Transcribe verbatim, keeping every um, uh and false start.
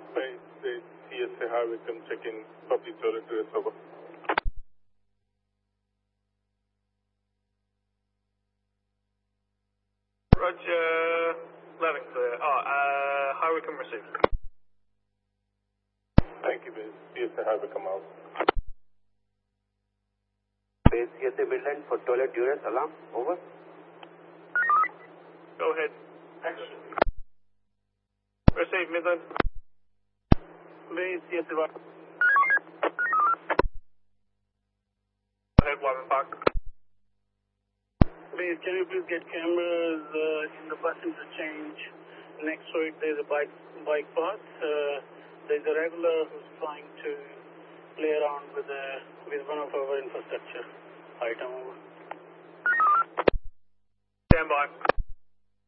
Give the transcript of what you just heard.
Base, base, C S A Highway, come check in, public toilet address, over. Roger, eleven clear. Oh, uh, highway come receive. Thank you, base. C S A Highway, come out. Base C S A Midland for toilet duress alarm, over. Go ahead. Action. Receive Midland. Base, C S A Highway. Go ahead, Wyman Park. Base, can you please get cameras uh, in the passenger change next to it? There's a bike bike path. Uh, there's a regular who's trying to play around with uh, with one of our infrastructure item. Stand by.